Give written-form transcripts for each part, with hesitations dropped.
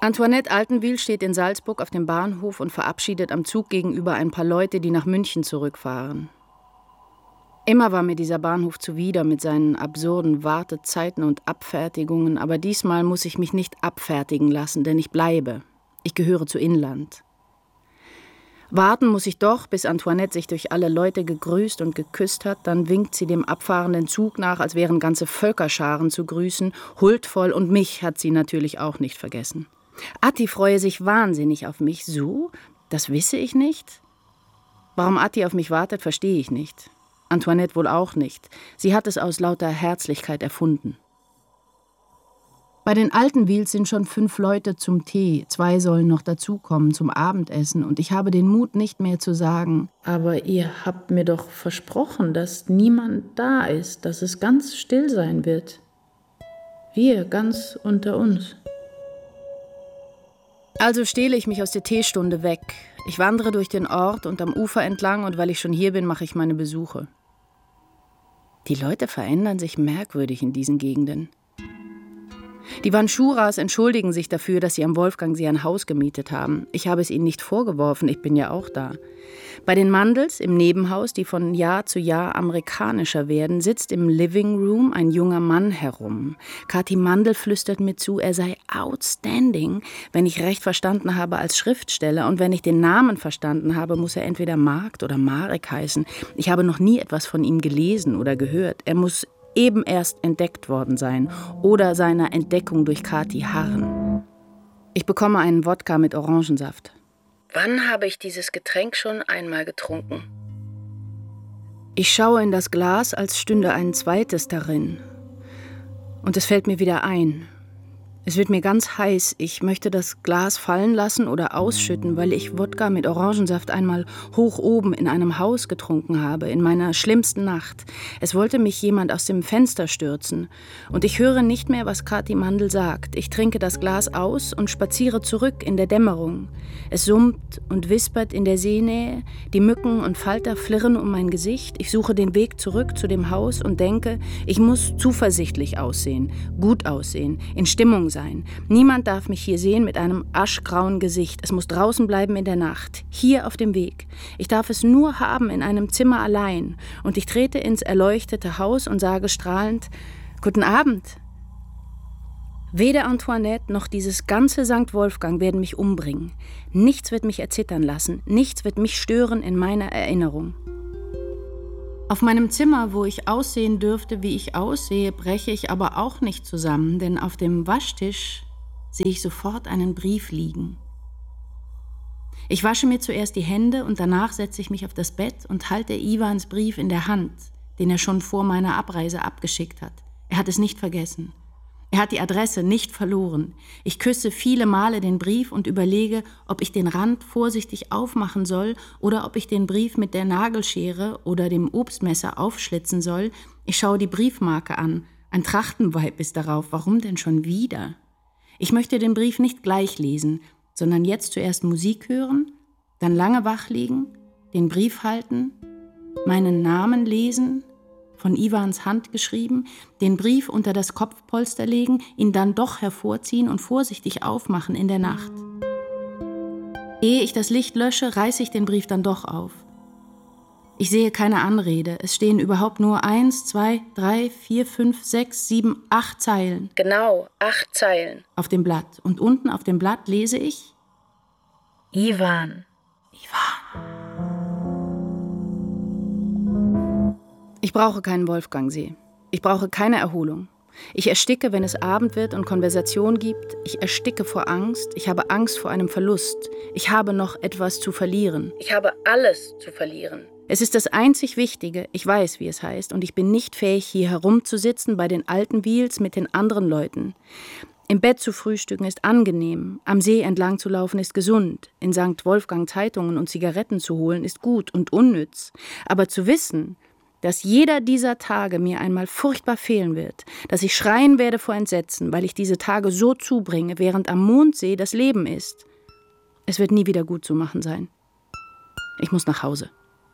Antoinette Altenwil steht in Salzburg auf dem Bahnhof und verabschiedet am Zug gegenüber ein paar Leute, die nach München zurückfahren. Immer war mir dieser Bahnhof zuwider mit seinen absurden Wartezeiten und Abfertigungen, aber diesmal muss ich mich nicht abfertigen lassen, denn ich bleibe. Ich gehöre zu Inland. Warten muss ich doch, bis Antoinette sich durch alle Leute gegrüßt und geküsst hat, dann winkt sie dem abfahrenden Zug nach, als wären ganze Völkerscharen zu grüßen, huldvoll, und mich hat sie natürlich auch nicht vergessen. Atti freue sich wahnsinnig auf mich, so? Das wisse ich nicht? Warum Atti auf mich wartet, verstehe ich nicht. Antoinette wohl auch nicht. Sie hat es aus lauter Herzlichkeit erfunden. Bei den Altenwils sind schon 5 Leute zum Tee. 2 sollen noch dazukommen zum Abendessen. Und ich habe den Mut, nicht mehr zu sagen: Aber ihr habt mir doch versprochen, dass niemand da ist, dass es ganz still sein wird. Wir ganz unter uns. Also stehle ich mich aus der Teestunde weg. Ich wandere durch den Ort und am Ufer entlang, und weil ich schon hier bin, mache ich meine Besuche. Die Leute verändern sich merkwürdig in diesen Gegenden. Die Wanschuras entschuldigen sich dafür, dass sie am Wolfgangsee ein Haus gemietet haben. Ich habe es ihnen nicht vorgeworfen, ich bin ja auch da. Bei den Mandels im Nebenhaus, die von Jahr zu Jahr amerikanischer werden, sitzt im Living Room ein junger Mann herum. Kathi Mandel flüstert mir zu, er sei outstanding, wenn ich recht verstanden habe, als Schriftsteller. Und wenn ich den Namen verstanden habe, muss er entweder Markt oder Marek heißen. Ich habe noch nie etwas von ihm gelesen oder gehört. Er muss eben erst entdeckt worden sein oder seiner Entdeckung durch Kathi harren. Ich bekomme einen Wodka mit Orangensaft. Wann habe ich dieses Getränk schon einmal getrunken? Ich schaue in das Glas, als stünde ein zweites darin. Und es fällt mir wieder ein. Es wird mir ganz heiß. Ich möchte das Glas fallen lassen oder ausschütten, weil ich Wodka mit Orangensaft einmal hoch oben in einem Haus getrunken habe, in meiner schlimmsten Nacht. Es wollte mich jemand aus dem Fenster stürzen. Und ich höre nicht mehr, was Kathi Mandel sagt. Ich trinke das Glas aus und spaziere zurück in der Dämmerung. Es summt und wispert in der Seenähe. Die Mücken und Falter flirren um mein Gesicht. Ich suche den Weg zurück zu dem Haus und denke, ich muss zuversichtlich aussehen, gut aussehen, in Stimmung sein. Niemand darf mich hier sehen mit einem aschgrauen Gesicht. Es muss draußen bleiben in der Nacht, hier auf dem Weg. Ich darf es nur haben in einem Zimmer allein. Und ich trete ins erleuchtete Haus und sage strahlend: Guten Abend. Weder Antoinette noch dieses ganze St. Wolfgang werden mich umbringen. Nichts wird mich erzittern lassen. Nichts wird mich stören in meiner Erinnerung. Auf meinem Zimmer, wo ich aussehen dürfte, wie ich aussehe, breche ich aber auch nicht zusammen, denn auf dem Waschtisch sehe ich sofort einen Brief liegen. Ich wasche mir zuerst die Hände und danach setze ich mich auf das Bett und halte Iwans Brief in der Hand, den er schon vor meiner Abreise abgeschickt hat. Er hat es nicht vergessen. Er hat die Adresse nicht verloren. Ich küsse viele Male den Brief und überlege, ob ich den Rand vorsichtig aufmachen soll oder ob ich den Brief mit der Nagelschere oder dem Obstmesser aufschlitzen soll. Ich schaue die Briefmarke an. Ein Trachtenweib ist darauf. Warum denn schon wieder? Ich möchte den Brief nicht gleich lesen, sondern jetzt zuerst Musik hören, dann lange wach liegen, den Brief halten, meinen Namen lesen, von Iwans Hand geschrieben, den Brief unter das Kopfpolster legen, ihn dann doch hervorziehen und vorsichtig aufmachen in der Nacht. Ehe ich das Licht lösche, reiße ich den Brief dann doch auf. Ich sehe keine Anrede. Es stehen überhaupt nur 1, 2, 3, 4, 5, 6, 7, 8 Zeilen. Genau, 8 Zeilen. Auf dem Blatt. Und unten auf dem Blatt lese ich: Iwan. Ich brauche keinen Wolfgangsee. Ich brauche keine Erholung. Ich ersticke, wenn es Abend wird und Konversation gibt. Ich ersticke vor Angst. Ich habe Angst vor einem Verlust. Ich habe noch etwas zu verlieren. Ich habe alles zu verlieren. Es ist das einzig Wichtige. Ich weiß, wie es heißt. Und ich bin nicht fähig, hier herumzusitzen bei den Altenwils mit den anderen Leuten. Im Bett zu frühstücken ist angenehm. Am See entlang zu laufen ist gesund. In St. Wolfgang Zeitungen und Zigaretten zu holen ist gut und unnütz. Aber zu wissen, dass jeder dieser Tage mir einmal furchtbar fehlen wird, dass ich schreien werde vor Entsetzen, weil ich diese Tage so zubringe, während am Mondsee das Leben ist. Es wird nie wieder gut zu machen sein. Ich muss nach Hause.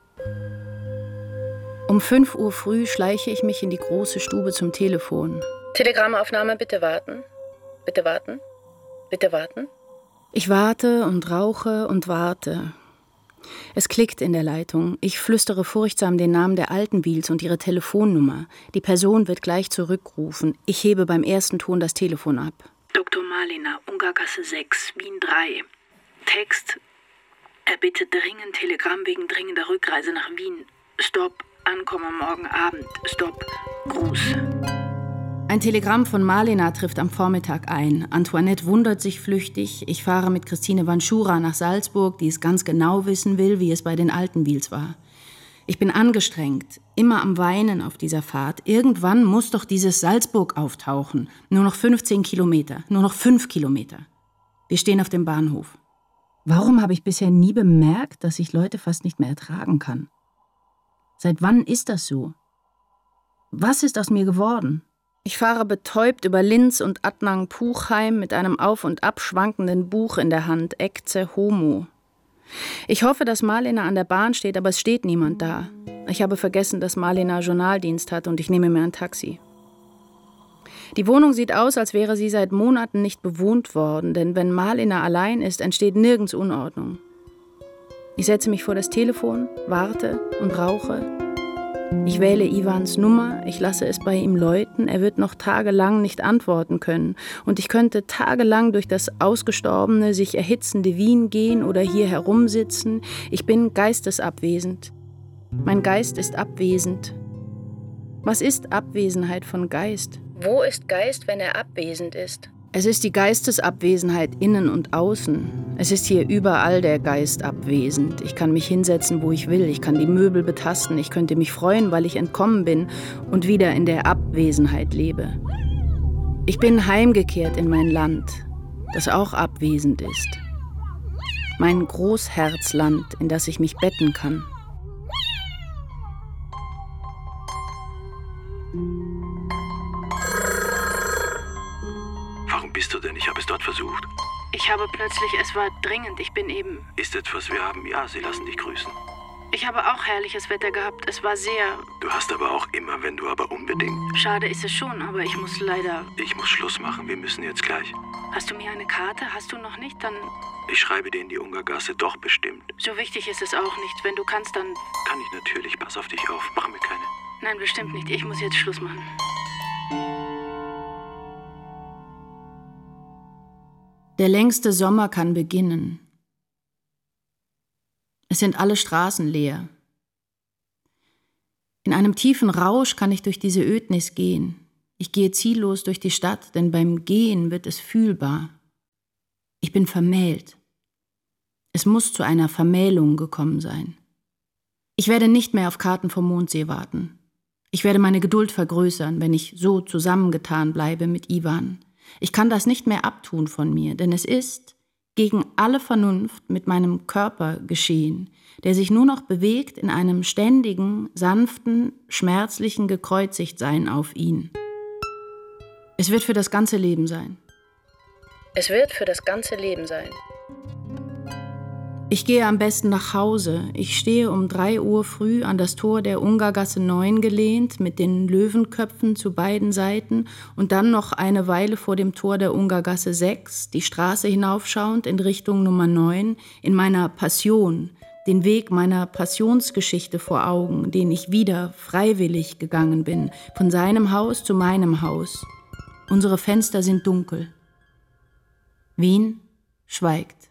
Um 5 Uhr früh schleiche ich mich in die große Stube zum Telefon. Telegrammaufnahme, bitte warten. Bitte warten. Bitte warten. Ich warte und rauche und warte. Es klickt in der Leitung. Ich flüstere furchtsam den Namen der Altenwils und ihre Telefonnummer. Die Person wird gleich zurückrufen. Ich hebe beim ersten Ton das Telefon ab. Dr. Malina, Ungargasse 6, Wien 3. Text: Er bittet dringend Telegramm wegen dringender Rückreise nach Wien. Stopp, Ankommen morgen Abend. Stopp, Gruß. Ein Telegramm von Malina trifft am Vormittag ein. Antoinette wundert sich flüchtig. Ich fahre mit Christine Vanschura nach Salzburg, die es ganz genau wissen will, wie es bei den Altenwils war. Ich bin angestrengt, immer am Weinen auf dieser Fahrt. Irgendwann muss doch dieses Salzburg auftauchen. Nur noch 15 Kilometer, nur noch 5 Kilometer. Wir stehen auf dem Bahnhof. Warum habe ich bisher nie bemerkt, dass ich Leute fast nicht mehr ertragen kann? Seit wann ist das so? Was ist aus mir geworden? Ich fahre betäubt über Linz und Attnang-Puchheim mit einem auf- und abschwankenden Buch in der Hand, Ecce Homo. Ich hoffe, dass Malina an der Bahn steht, aber es steht niemand da. Ich habe vergessen, dass Malina Journaldienst hat und ich nehme mir ein Taxi. Die Wohnung sieht aus, als wäre sie seit Monaten nicht bewohnt worden, denn wenn Malina allein ist, entsteht nirgends Unordnung. Ich setze mich vor das Telefon, warte und rauche. Ich wähle Iwans Nummer, ich lasse es bei ihm läuten, er wird noch tagelang nicht antworten können. Und ich könnte tagelang durch das ausgestorbene, sich erhitzende Wien gehen oder hier herumsitzen. Ich bin geistesabwesend. Mein Geist ist abwesend. Was ist Abwesenheit von Geist? Wo ist Geist, wenn er abwesend ist? Es ist die Geistesabwesenheit innen und außen. Es ist hier überall der Geist abwesend. Ich kann mich hinsetzen, wo ich will. Ich kann die Möbel betasten. Ich könnte mich freuen, weil ich entkommen bin und wieder in der Abwesenheit lebe. Ich bin heimgekehrt in mein Land, das auch abwesend ist. Mein Großherzland, in das ich mich betten kann. Warum bist du denn? Ich habe es dort versucht. Ich habe plötzlich, es war dringend, ich bin eben... Ist etwas, wir haben, ja, sie lassen dich grüßen. Ich habe auch herrliches Wetter gehabt, es war sehr... Du hast aber auch immer, wenn du aber unbedingt... Schade ist es schon, aber ich muss leider... Ich muss Schluss machen, wir müssen jetzt gleich. Hast du mir eine Karte? Hast du noch nicht? Dann... Ich schreibe dir in die Ungargasse, doch bestimmt. So wichtig ist es auch nicht. Wenn du kannst, dann... Kann ich natürlich, pass auf dich auf, mach mir keine. Nein, bestimmt nicht, ich muss jetzt Schluss machen. Der längste Sommer kann beginnen. Es sind alle Straßen leer. In einem tiefen Rausch kann ich durch diese Ödnis gehen. Ich gehe ziellos durch die Stadt, denn beim Gehen wird es fühlbar. Ich bin vermählt. Es muss zu einer Vermählung gekommen sein. Ich werde nicht mehr auf Karten vom Mondsee warten. Ich werde meine Geduld vergrößern, wenn ich so zusammengetan bleibe mit Iwan. Ich kann das nicht mehr abtun von mir, denn es ist gegen alle Vernunft mit meinem Körper geschehen, der sich nur noch bewegt in einem ständigen, sanften, schmerzlichen Gekreuzigtsein auf ihn. Es wird für das ganze Leben sein. Es wird für das ganze Leben sein. Ich gehe am besten nach Hause. Ich stehe um 3 Uhr früh an das Tor der Ungargasse 9 gelehnt, mit den Löwenköpfen zu beiden Seiten und dann noch eine Weile vor dem Tor der Ungargasse 6, die Straße hinaufschauend in Richtung Nummer 9, in meiner Passion, den Weg meiner Passionsgeschichte vor Augen, den ich wieder freiwillig gegangen bin, von seinem Haus zu meinem Haus. Unsere Fenster sind dunkel. Wien schweigt.